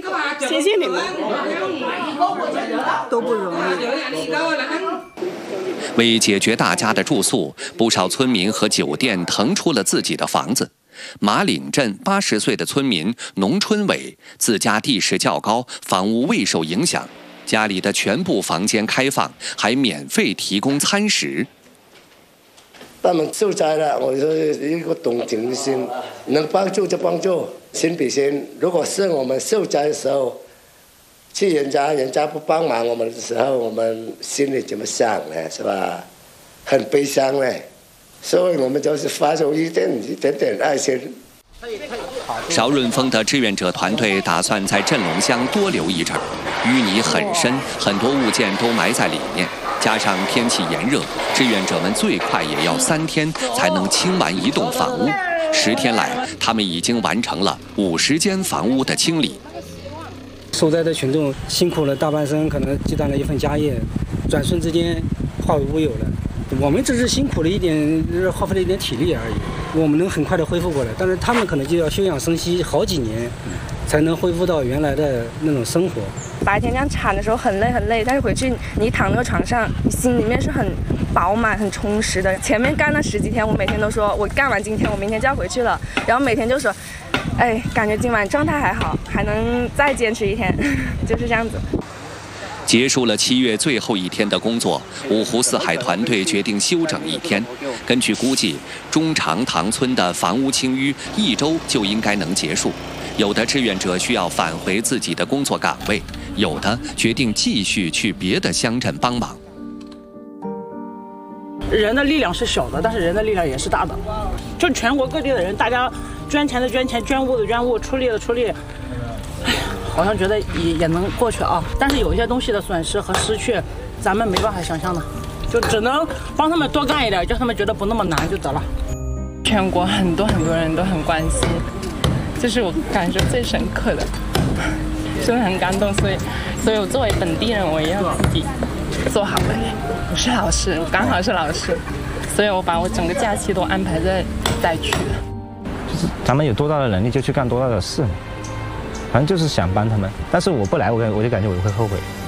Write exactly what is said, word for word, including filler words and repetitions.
谢谢你们，都不容易。 为解决大家的住宿，不少村民和酒店腾出了自己的房子。马岭镇八十岁的村民农春伟自家地势较高，房屋未受影响，家里的全部房间开放，还免费提供餐食。 他们受灾了，我说一个同情心，能帮助就帮助，心比心。如果是我们受灾的时候，去人家人家不帮忙我们的时候，我们心里怎么想呢？是吧？很悲伤嘞。所以我们就是发出一点一点点爱心。 邵润峰的志愿者团队打算在镇龙乡多留一阵儿，淤泥很深，很多物件都埋在里面。加上天气炎热，志愿者们最快也要三天才能清完一栋房屋。十天来，他们已经完成了五十间房屋的清理。 受灾的群众辛苦了大半生，可能积攒了一份家业，转瞬之间化为乌有了。我们只是辛苦了一点，耗费了一点体力而已，我们能很快的恢复过来，但是他们可能就要休养生息好几年，才能恢复到原来的那种生活。 白天这样铲的时候很累很累，但是回去你躺那个床上，你心里面是很饱满、很充实的。前面干了十几天，我每天都说我干完今天，我明天就要回去了，然后每天就说，哎，感觉今晚状态还好，还能再坚持一天，就是这样子。 结束了七月最后一天的工作，五湖四海团队决定休整一天。根据估计，中长塘村的房屋清淤一周就应该能结束。有的志愿者需要返回自己的工作岗位，有的决定继续去别的乡镇帮忙。 人的力量是小的，但是人的力量也是大的。就全国各地的人，大家捐钱的捐钱，捐物的捐物，出力的出力。哎呀，好像觉得也也能过去啊。但是有一些东西的损失和失去，咱们没办法想象的，就只能帮他们多干一点，叫他们觉得不那么难就得了。 全国很多很多人都很关心，这是我感受最深刻的，真的很感动。所以，所以我作为本地人，我也要自己做好本人。我是老师，我刚好是老师，所以我把我整个假期都安排在灾区。 就是咱们有多大的能力就去干多大的事嘛，反正就是想帮他们。但是我不来，我我就感觉我会后悔。